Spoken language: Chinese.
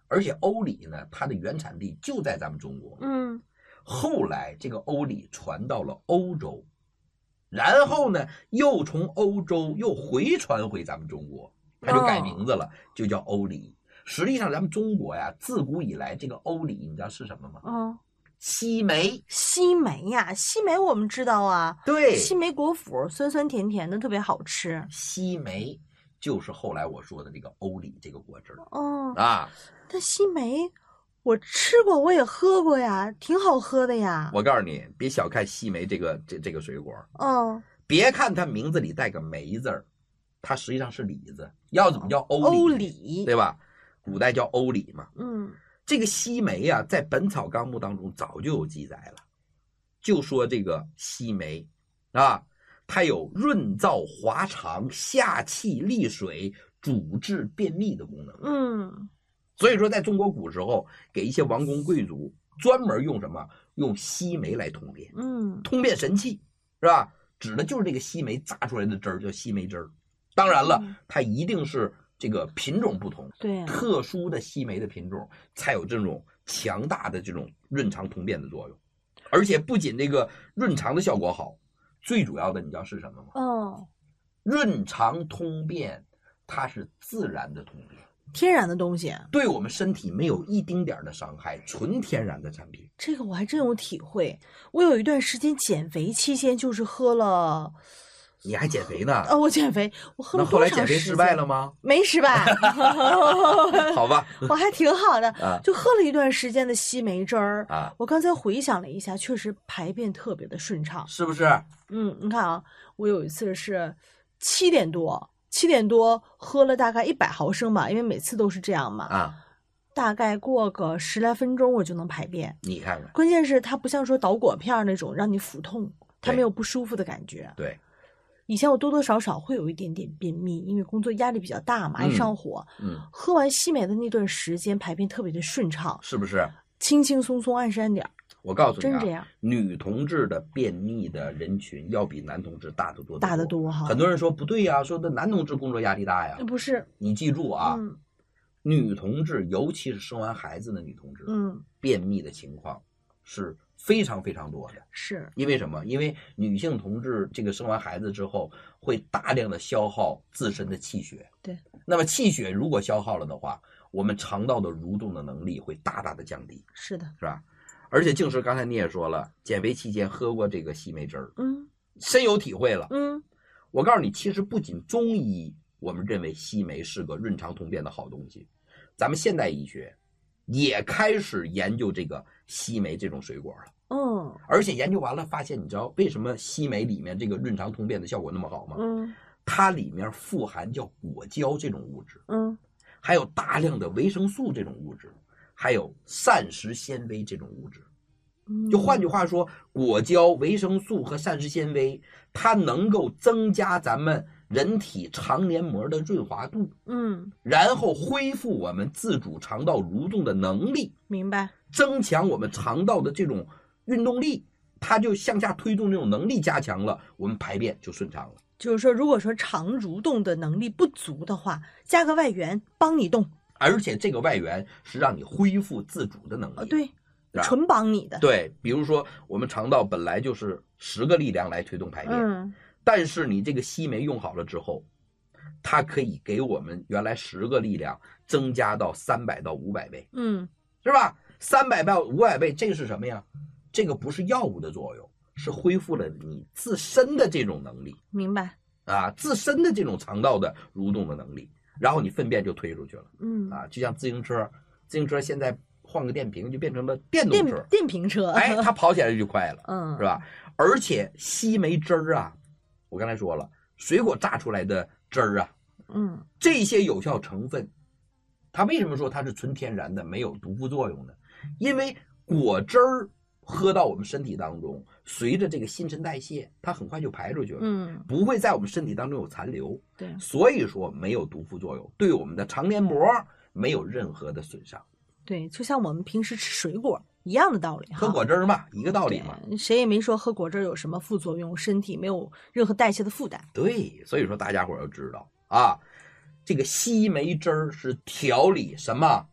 而且欧李呢，它的原产地就在咱们中国。后来这个欧李传到了欧洲，然后呢，又从欧洲又回传回咱们中国，它就改名字了，就叫欧李。实际上，咱们中国呀，自古以来这个欧李，你知道是什么吗？西梅。 西梅呀，西梅我们知道啊， 对， 西梅果脯，酸酸甜甜的，特别好吃。 西梅就是后来我说的这个欧李这个果汁但西梅我吃过，我也喝过呀，挺好喝的呀。 我告诉你，别小看西梅这个水果。别看它名字里带个梅字儿，它实际上是李字，要怎么叫欧李，对吧？古代叫欧李嘛。这个西梅啊，在《本草纲目》当中早就有记载了，就说这个西梅啊，它有润燥滑肠、下气利水、主治便秘的功能。所以说在中国古时候，给一些王公贵族专门用什么？用西梅来通便。通便神器，是吧？指的就是这个西梅榨出来的汁儿，叫西梅汁儿。当然了，它一定是这个品种不同， 对， 特殊的西梅的品种才有这种强大的这种润肠通便的作用。而且不仅这个润肠的效果好，最主要的你知道是什么吗？润肠通便，它是自然的通便， 天然的东西， 对我们身体没有一丁点的伤害，纯天然的产品。 这个我还真有体会。我有一段时间减肥期间，就是喝了。 你还减肥呢？ 我减肥，我喝了那后来减肥失败了吗？ 没失败。 好吧， 我还挺好的，就喝了一段时间的西梅汁儿我刚才回想了一下，确实排便特别的顺畅， 是不是？ 你看啊，我有一次是7点多喝了大概100毫升吧，因为每次都是这样嘛。大概过个10来分钟我就能排便。 你看看， 关键是它不像说倒果片那种让你腹痛，它没有不舒服的感觉。 对。 以前我多多少少会有一点点便秘，因为工作压力比较大嘛，爱上火。喝完西梅的那段时间，排便特别的顺畅， 是不是？ 轻轻松松，按时按点。 我告诉你真这样， 女同志的便秘的人群要比男同志大得多， 大得多哈。 很多人说不对呀，说的男同志工作压力大呀， 不是。 你记住啊，女同志，尤其是生完孩子的女同志，便秘的情况是非常非常多的。 是因为什么？因为女性同志这个生完孩子之后会大量的消耗自身的气血。 对。 那么气血如果消耗了的话，我们肠道的蠕动的能力会大大的降低。 是的， 是吧？而且静时刚才你也说了，减肥期间喝过这个西梅汁儿，深有体会了。我告诉你，其实不仅中医我们认为西梅是个润肠通便的好东西，咱们现代医学也开始研究这个西梅这种水果了。而且研究完了发现，你知道为什么西梅里面这个润肠通便的效果那么好吗？它里面富含叫果胶这种物质，还有大量的维生素这种物质，还有膳食纤维这种物质。就换句话说，果胶、维生素和膳食纤维，它能够增加咱们人体肠黏膜的润滑度，然后恢复我们自主肠道蠕动的能力。 明白。 增强我们肠道的这种运动力，它就向下推动这种能力加强了，我们排便就顺畅了。 就是说，如果说肠蠕动的能力不足的话，加个外援帮你动， 而且这个外援是让你恢复自主的能力。 对，纯帮你的。 对，比如说我们肠道本来就是10个力量来推动排便，但是你这个西梅用好了之后，它可以给我们原来10个力量增加到300到500倍，是吧？300到500倍，这个是什么呀？这个不是药物的作用，是恢复了你自身的这种能力。 明白自身的这种肠道的蠕动的能力，然后你粪便就推出去了。就像自行车现在换个电瓶就变成了电动车， 电瓶车， 它跑起来就快了，是吧？而且西梅汁儿啊，我刚才说了，水果榨出来的汁儿啊，这些有效成分，它为什么说它是纯天然的，没有毒副作用呢？因为果汁儿喝到我们身体当中，随着这个新陈代谢，它很快就排出去了，不会在我们身体当中有残留， 对， 所以说没有毒副作用，对我们的肠黏膜没有任何的损伤。 对，就像我们平时吃水果一样的道理， 喝果汁嘛，一个道理嘛。 谁也没说喝果汁有什么副作用，身体没有任何代谢的负担。 对，所以说大家伙要知道啊，这个西梅汁儿是调理什么